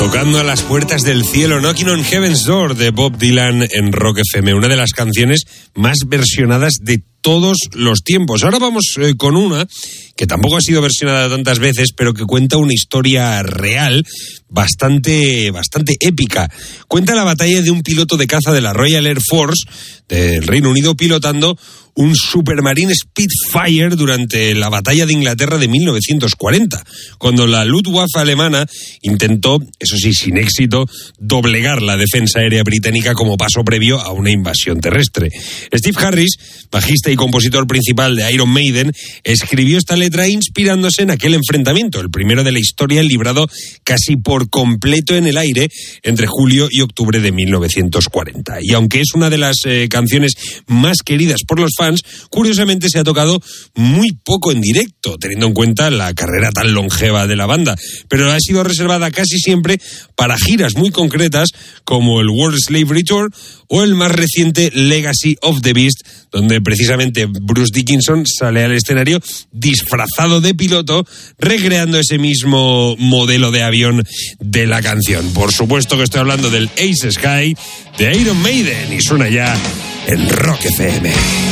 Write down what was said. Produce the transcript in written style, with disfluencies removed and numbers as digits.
Tocando a las puertas del cielo, Knocking on Heaven's Door, de Bob Dylan en Rock FM, una de las canciones más versionadas de todos los tiempos. Ahora vamos con una que tampoco ha sido versionada tantas veces, pero que cuenta una historia real bastante épica. Cuenta la batalla de un piloto de caza de la Royal Air Force del Reino Unido pilotando un Supermarine Spitfire durante la batalla de Inglaterra de 1940, cuando la Luftwaffe alemana intentó, eso sí, sin éxito, doblegar la defensa aérea británica como paso previo a una invasión terrestre. Steve Harris, bajista y compositor principal de Iron Maiden, escribió esta letra inspirándose en aquel enfrentamiento, el primero de la historia, librado casi por completo en el aire entre julio y octubre de 1940. Y aunque es una de las canciones más queridas por los fans, curiosamente se ha tocado muy poco en directo, teniendo en cuenta la carrera tan longeva de la banda, pero ha sido reservada casi siempre para giras muy concretas como el World Slavery Tour o el más reciente Legacy of the Beast, donde precisamente Bruce Dickinson sale al escenario disfrazado de piloto, recreando ese mismo modelo de avión de la canción. Por supuesto que estoy hablando del Ace Sky de Iron Maiden, y suena ya en Rock FM.